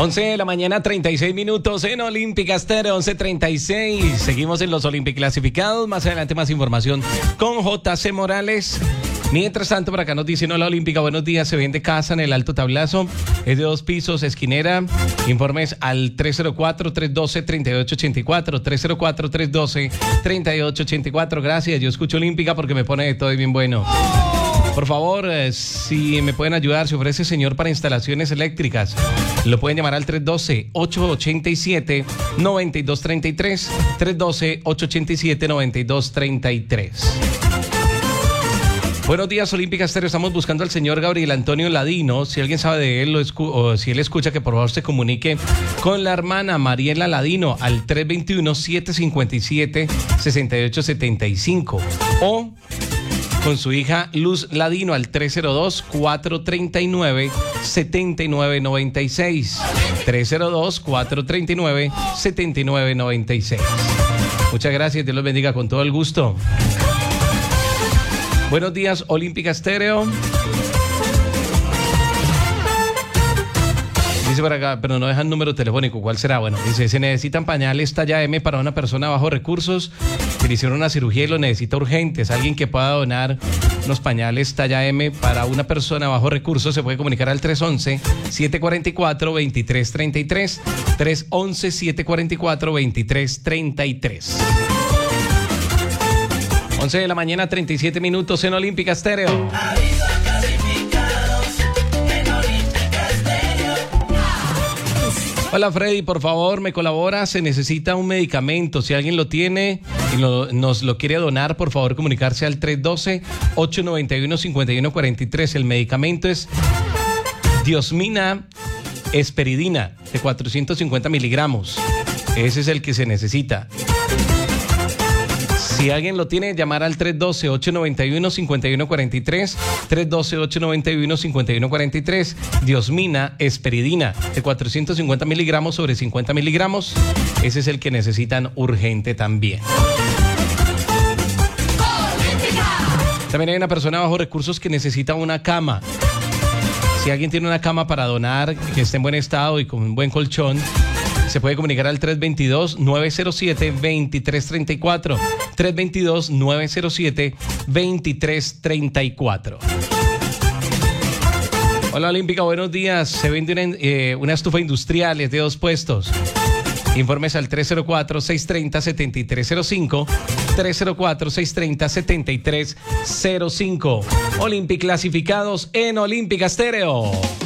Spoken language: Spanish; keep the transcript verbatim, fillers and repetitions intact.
once de la mañana, treinta y seis minutos en Olímpica Estéreo, once treinta y seis. Seguimos en los Olímpicos clasificados. Más adelante más información con J C Morales. Mientras tanto, por acá nos dicen: hola Olímpica, buenos días. Se vende casa en el Alto Tablazo. Es de dos pisos, esquinera. Informes al tres cero cuatro, tres uno dos, tres ocho ocho cuatro. tres cero cuatro, tres uno dos, tres ocho ocho cuatro. Gracias, yo escucho Olímpica porque me pone de todo y bien bueno. Por favor, eh, si me pueden ayudar, se ofrece señor para instalaciones eléctricas. Lo pueden llamar al tres uno dos, ocho ocho siete, nueve dos tres tres. tres uno dos, ocho ocho siete, nueve dos tres tres. Buenos días, Olímpica Estéreo. Estamos buscando al señor Gabriel Antonio Ladino. Si alguien sabe de él lo escu- o si él escucha, que por favor se comunique con la hermana Mariela Ladino al tres dos uno, siete cinco siete, seis ocho siete cinco o con su hija Luz Ladino al tres cero dos, cuatro tres nueve, siete nueve nueve seis. tres cero dos, cuatro tres nueve, siete nueve nueve seis. Muchas gracias, Dios los bendiga con todo el gusto. Buenos días, Olímpica Estéreo. Dice por acá, pero no dejan número telefónico. ¿Cuál será? Bueno, dice: se necesitan pañales talla M para una persona bajo recursos que le hicieron una cirugía y lo necesita urgentes. Alguien que pueda donar unos pañales talla M para una persona bajo recursos se puede comunicar al tres once, siete cuatro cuatro, dos tres tres tres. tres once, siete cuatro cuatro, dos tres tres tres. once de la mañana, treinta y siete minutos en Olímpica Estéreo. Hola Freddy, por favor, me colabora, se necesita un medicamento. Si alguien lo tiene y lo, nos lo quiere donar, por favor comunicarse al tres uno dos, ocho nueve uno, cinco uno cuatro tres. El medicamento es diosmina esperidina de cuatrocientos cincuenta miligramos. Ese es el que se necesita. Si alguien lo tiene, llamar al tres uno dos, ocho nueve uno, cinco uno cuatro tres, tres uno dos, ocho nueve uno, cinco uno cuatro tres, diosmina esperidina de cuatrocientos cincuenta miligramos sobre cincuenta miligramos. Ese es el que necesitan urgente también. También hay una persona bajo recursos que necesita una cama. Si alguien tiene una cama para donar, que esté en buen estado y con un buen colchón, se puede comunicar al tres dos dos, nueve cero siete, dos tres tres cuatro. tres dos dos, nueve cero siete, dos tres tres cuatro. Hola Olímpica, buenos días. Se vende una, eh, una estufa industrial, es de dos puestos. Informes al tres cero cuatro, seis tres cero, siete tres cero cinco. tres cero cuatro, seis tres cero, siete tres cero cinco. Olímpica clasificados en Olímpica Estéreo.